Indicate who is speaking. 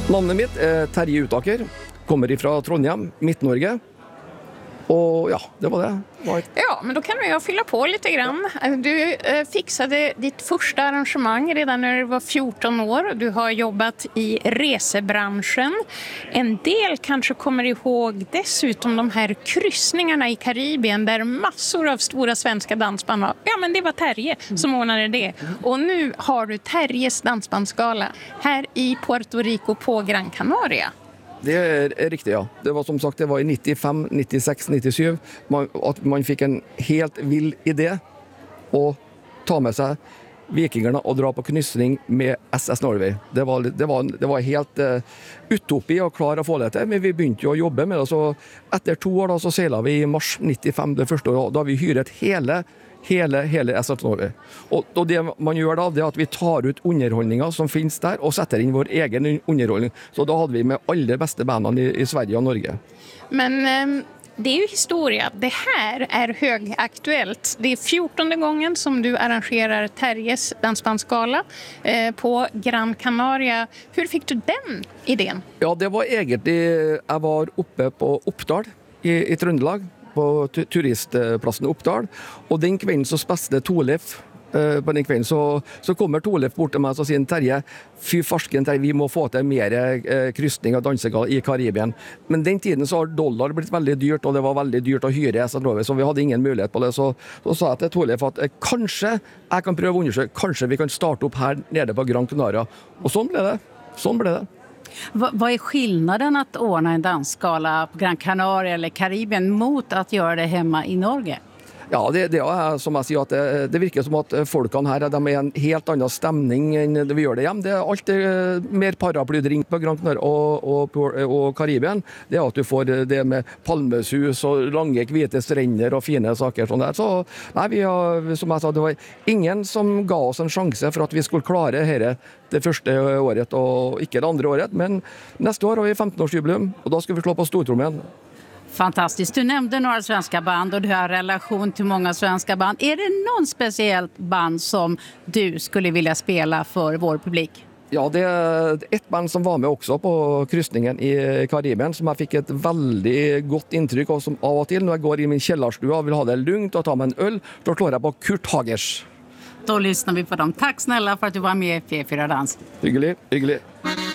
Speaker 1: Navnet mitt är Terje Utaker, kommer ifrån Trondheim, Mitt-Norge. Och ja, det var det.
Speaker 2: Ja, men då kan jag fylla på lite grann. Du fixade ditt första arrangemang redan när du var 14 år. Du har jobbat i resebranschen. En del kanske kommer ihåg dessutom de här kryssningarna i Karibien där massor av stora svenska dansband var. Ja, men det var Terje som ordnade det. Och nu har du Terjes dansbandsgala här i Puerto Rico på Gran Canaria.
Speaker 1: Det är riktigt, ja. Det var som sagt, det var i 95, 96, 97 att man fick en helt vild idé att ta med sig vikingarna och dra på kryssning med SS Norway. Det var helt utopi att klara att få det till, men vi började ju att jobba med det. Så efter 2 år då, så seglade vi i mars 95 det första året. Då har vi hyrat hela SS Norway. Och det man gör då, det är att vi tar ut underhållningar som finns där och sätter in vår egen underhållning. Så då hade vi med alla bästa banden i Sverige och Norge.
Speaker 2: Men det är ju historia. Det här är högaktuellt. Det är 14:e gången som du arrangerar Terjes dansbandsgala på Gran Canaria. Hur fick du den idén?
Speaker 1: Ja, det var egentligen, jag var uppe på Oppdal i Trøndelag, på turistplassen Oppdal, och den kvällen så spelade Torleif. På den kvällen så kommer Torleif bort till mig och säger: Terje, fy farsken Terje, vi må få till mer kryssning och dansegala i Karibien. Men den tiden så har dollar blivit väldigt dyrt, och det var väldigt dyrt att hyra SS Norway, så vi hade ingen möjlighet på det. Så sa jag till Torleif att kanske jag kan pröva undersöka, kanske vi kan starta upp här nere på Gran Canaria. Och sån blev det.
Speaker 3: Vad är skillnaden att ordna en dansgala på Gran Canaria eller Karibien mot att göra det hemma i Norge?
Speaker 1: Ja, det är som jag säger, att det verkar som att folkarna här de är en helt annan stämning än vi gör det hem. Det är alltid mer paraplydrink på Gran Canaria och Karibien. Det är att du får det med palmeshus och långa kvita stränder och fina saker sånt där. Så nej, vi har, som jag sa, det var ingen som gav oss en chans för att vi skulle klara det första året och inte det andra året. Men nästa år har vi 15-årsjubileum och då ska vi slå på stortrummen.
Speaker 3: Fantastiskt. Du nämnde några svenska band och du har relation till många svenska band. Är det någon speciellt band som du skulle vilja spela för vår publik?
Speaker 1: Ja, det är ett band som var med också på kryssningen i Karibien som jag fick ett väldigt gott intryck av, som av och till när jag går i min källarstua och vill ha det lugnt och ta mig en öl, då slår jag på Kurt Hagers.
Speaker 3: Då lyssnar vi på dem. Tack snälla för att du var med i P4 Dans.
Speaker 1: Hyggelig.